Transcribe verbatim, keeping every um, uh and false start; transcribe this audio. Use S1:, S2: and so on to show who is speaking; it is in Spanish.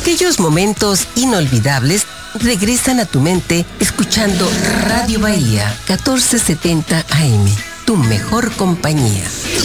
S1: Aquellos momentos inolvidables regresan a tu mente escuchando Radio Bahía catorce setenta A M, tu mejor compañía.